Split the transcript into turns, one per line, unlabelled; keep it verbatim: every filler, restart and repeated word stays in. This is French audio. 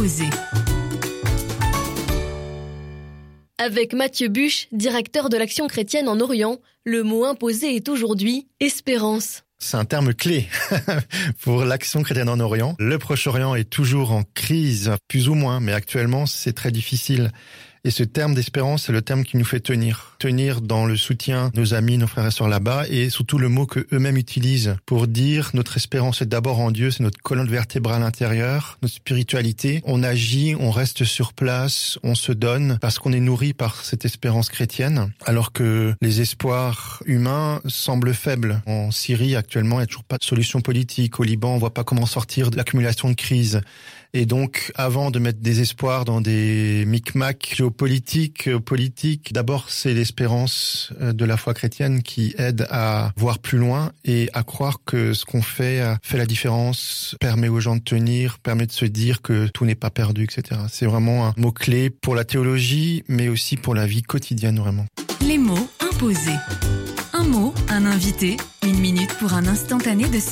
imposé.
Avec Mathieu Buche, directeur de l'Action chrétienne en Orient, le mot imposé est aujourd'hui espérance.
C'est un terme clé pour l'Action chrétienne en Orient. Le Proche-Orient est toujours en crise, plus ou moins, mais actuellement c'est très difficile. Et ce terme d'espérance, c'est le terme qui nous fait tenir. Tenir dans le soutien de nos amis, nos frères et sœurs là-bas, et surtout le mot que eux-mêmes utilisent pour dire notre espérance est d'abord en Dieu, c'est notre colonne vertébrale intérieure, notre spiritualité. On agit, on reste sur place, on se donne parce qu'on est nourri par cette espérance chrétienne, alors que les espoirs humains semblent faibles. En Syrie, actuellement, il n'y a toujours pas de solution politique. Au Liban, on ne voit pas comment sortir de l'accumulation de crises. Et donc, avant de mettre des espoirs dans des micmacs géopolitiques, politiques, d'abord, c'est l'espérance de la foi chrétienne qui aide à voir plus loin et à croire que ce qu'on fait fait la différence, permet aux gens de tenir, permet de se dire que tout n'est pas perdu, et cetera. C'est vraiment un mot-clé pour la théologie, mais aussi pour la vie quotidienne, vraiment.
Les mots imposés. Un mot, un invité, une minute pour un instantané de